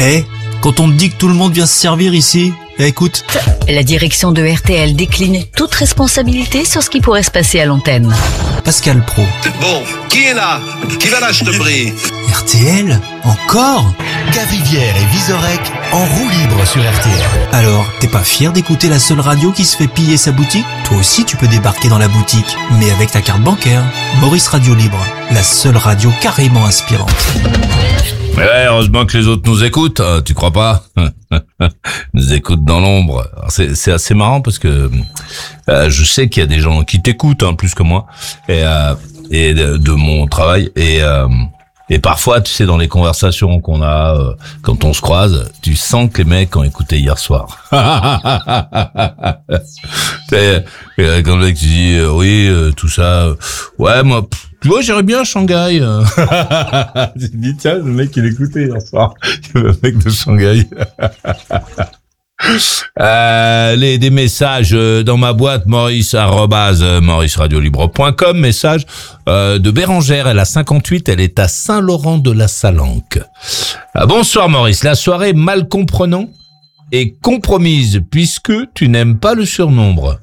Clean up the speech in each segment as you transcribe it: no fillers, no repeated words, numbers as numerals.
Quand on te dit que tout le monde vient se servir ici, écoute. La direction de RTL décline toute responsabilité sur ce qui pourrait se passer à l'antenne. Pascal Praud. Bon, qui est là? Qui va là, je te prie? RTL? Encore? Cavrivière et Vizorek en roue libre sur RTL. Alors, t'es pas fier d'écouter la seule radio qui se fait piller sa boutique? Toi aussi, tu peux débarquer dans la boutique, mais avec ta carte bancaire. Maurice Radio Libre, la seule radio carrément inspirante. Ouais, heureusement que les autres nous écoutent, tu crois pas? Nous écoutent dans l'ombre. Alors, c'est assez marrant parce que je sais qu'il y a des gens qui t'écoutent plus que moi et de mon travail et parfois, tu sais, dans les conversations qu'on a quand on se croise, tu sens que les mecs ont écouté hier soir. Quand le mec tu dis oui, tout ça, ouais, moi, tu vois, j'irais bien à Shanghai. Tu te dis, tiens, le mec, il écoutait hier soir. Le mec de Shanghai. Des messages dans ma boîte maurice@mauriceradiolibre.com. Message de Bérangère, elle a 58, elle est à Saint-Laurent-de-la-Salanque. Bonsoir Maurice, la soirée mal comprenant est compromise puisque tu n'aimes pas le surnombre.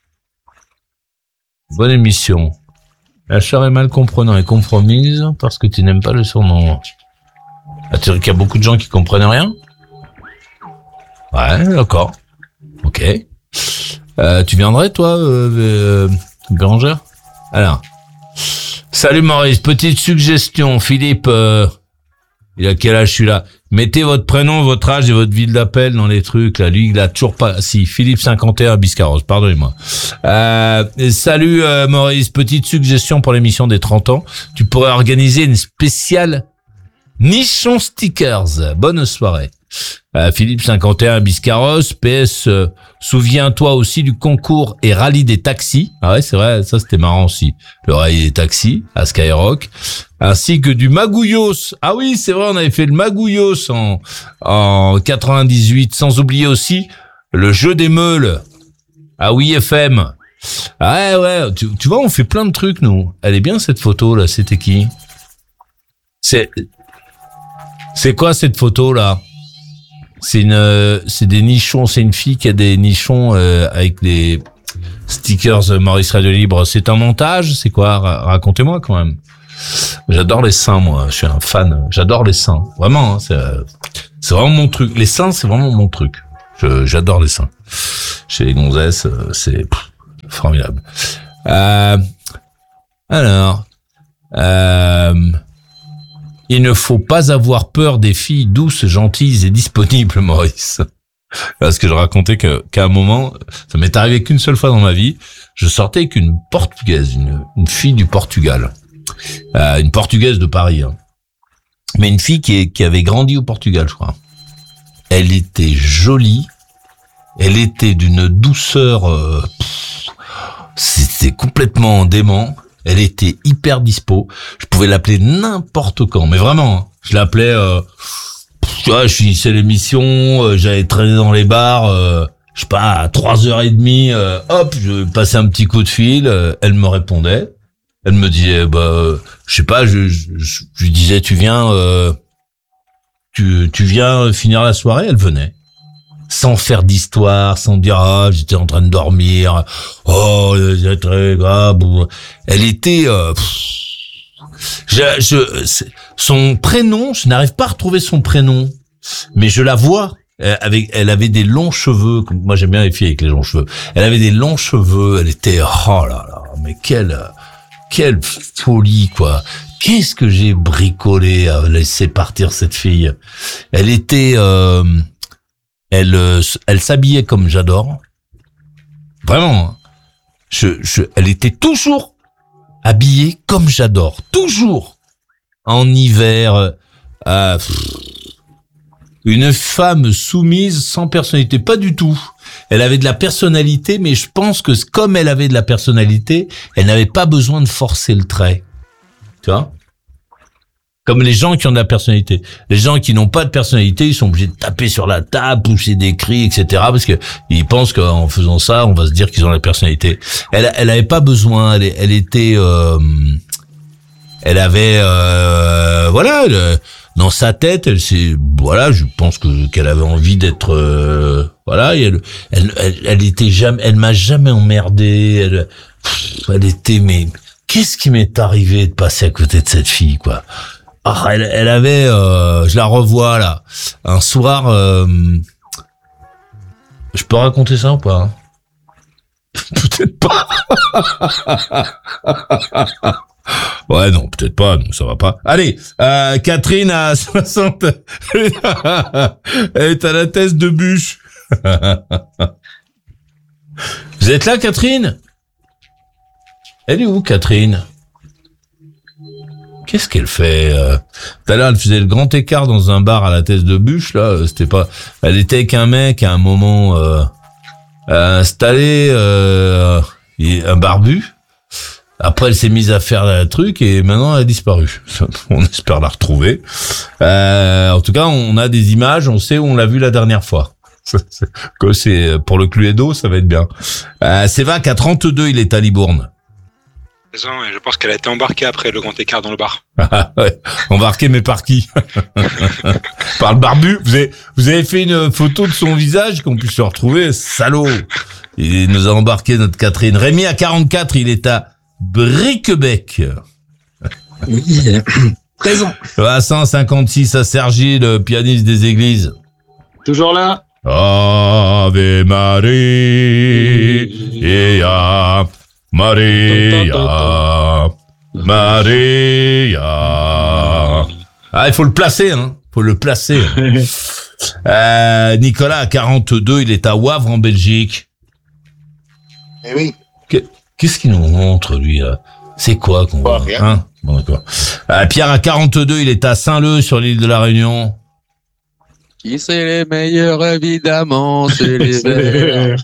Bonne émission. La soirée mal comprenant est compromise parce que tu n'aimes pas le surnombre. Tu dis qu'il y a beaucoup de gens qui comprennent rien? Ouais, d'accord. Ok. Tu viendrais, toi, Bérangère? Alors. Salut Maurice, petite suggestion. Philippe, il a quel âge celui-là? Mettez votre prénom, votre âge et votre ville d'appel dans les trucs, là. Lui, il a toujours pas... Si, Philippe 51 Biscarrosse, pardonnez-moi. Salut Maurice, petite suggestion pour l'émission des 30 ans. Tu pourrais organiser une spéciale nichon stickers. Bonne soirée. Philippe 51 Biscarrosse, PS, souviens-toi aussi du concours et rallye des taxis. Ah ouais, c'est vrai, ça c'était marrant aussi. Le rallye des taxis à Skyrock, ainsi que du Magouillos. Ah oui, c'est vrai, on avait fait le Magouillos en 98, sans oublier aussi le jeu des meules à Oui FM. Ah ouais, tu vois, on fait plein de trucs nous. Elle est bien cette photo là, c'était qui? C'est quoi cette photo là? C'est des nichons, c'est une fille qui a des nichons avec des stickers Maurice Radio Libre. C'est un montage, c'est quoi? Racontez-moi quand même. J'adore les seins, moi. Je suis un fan. J'adore les seins. Vraiment, c'est vraiment mon truc. Les seins, c'est vraiment mon truc. J'adore les seins. Chez les gonzesses, c'est formidable. Alors. Il ne faut pas avoir peur des filles douces, gentilles et disponibles, Maurice. Parce que je racontais qu'à un moment, ça m'est arrivé qu'une seule fois dans ma vie, je sortais avec une Portugaise, une fille du Portugal. Une Portugaise de Paris. Mais une fille qui avait grandi au Portugal, je crois. Elle était jolie. Elle était d'une douceur... c'était complètement dément. Elle était hyper dispo. Je pouvais l'appeler n'importe quand, mais vraiment. Je l'appelais. Tu vois, je finissais l'émission, j'allais traîner dans les bars. Je sais pas, à 3h30. Hop, je passais un petit coup de fil. Elle me répondait. Elle me disait, je sais pas. Je lui disais, tu viens finir la soirée. Elle venait. Sans faire d'histoire, sans dire j'étais en train de dormir, c'est très grave. Elle était son prénom, je n'arrive pas à retrouver son prénom, mais je la vois. Elle avait des longs cheveux. Moi j'aime bien les filles avec les longs cheveux. Elle avait des longs cheveux. Elle était oh là là, mais quelle folie quoi. Qu'est-ce que j'ai bricolé à laisser partir cette fille. Elle était elle s'habillait comme j'adore. Vraiment. Elle était toujours habillée comme j'adore. Toujours. En hiver. Une femme soumise sans personnalité. Pas du tout. Elle avait de la personnalité, mais je pense que comme elle avait de la personnalité, elle n'avait pas besoin de forcer le trait. Tu vois ? Comme les gens qui ont de la personnalité. Les gens qui n'ont pas de personnalité, ils sont obligés de taper sur la table, pousser des cris, etc. Parce que ils pensent qu'en faisant ça, on va se dire qu'ils ont la personnalité. Elle avait pas besoin. Elle était, elle avait, voilà. dans sa tête, je pense qu'elle avait envie d'être, et elle était jamais, elle m'a jamais emmerdé. Elle était, mais qu'est-ce qui m'est arrivé de passer à côté de cette fille, quoi? Ah, elle avait, je la revois là, un soir. Je peux raconter ça ou pas, hein? Peut-être pas. Ouais, non, peut-être pas, non, ça va pas. Allez, Catherine a 60. Elle est à la thèse de bûche. Vous êtes là, Catherine? Elle est où, Catherine? Qu'est-ce qu'elle fait? Tout à l'heure, elle faisait le grand écart dans un bar à la thèse de bûche, là. C'était pas. Elle était avec un mec à un moment installé, un barbu. Après, elle s'est mise à faire un truc et maintenant, elle a disparu. On espère la retrouver. En tout cas, on a des images, on sait où on l'a vue la dernière fois. Que c'est pour le Cluedo, ça va être bien. Sévac, à 32, il est à Libourne. Et je pense qu'elle a été embarquée après le grand écart dans le bar. Ouais. Embarquée, mais par qui? Par le barbu. Vous avez fait une photo de son visage qu'on puisse le retrouver, salaud. Il nous a embarqué notre Catherine. Rémi, à 44, il est à Briquebec. Oui, présent. À 156, à Sergi, le pianiste des églises. Toujours là. Ave Maria, Maria, Maria. Ah, il faut le placer, hein. Faut le placer. Nicolas, à 42, il est à Wavre, en Belgique. Eh oui. Qu'est-ce qu'il nous montre, lui, là? C'est quoi qu'on voit? Rien. Hein? Bon, d'accord. Pierre, à 42, il est à Saint-Leu, sur l'île de la Réunion. Qui c'est les meilleurs, évidemment, c'est les verts.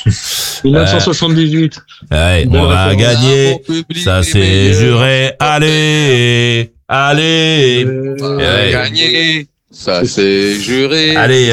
1978. Ouais, on va gagner. Ça c'est juré. Allez, allez. On va gagner. Ça c'est juré. Allez,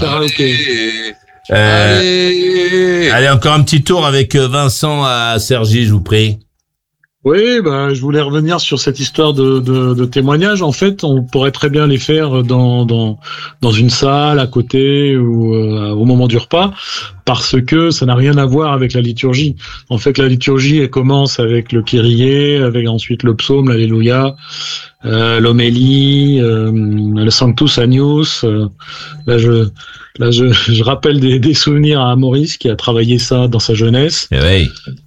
allez. Allez, encore un petit tour avec Vincent à Cergy, je vous prie. Oui, je voulais revenir sur cette histoire de témoignages. En fait, on pourrait très bien les faire dans une salle à côté ou au moment du repas, parce que ça n'a rien à voir avec la liturgie. En fait, la liturgie, elle commence avec le Kyrie, avec ensuite le psaume, l'Alléluia, l'homélie, le Sanctus Agnus. Là, je rappelle des souvenirs à Maurice qui a travaillé ça dans sa jeunesse. Oui.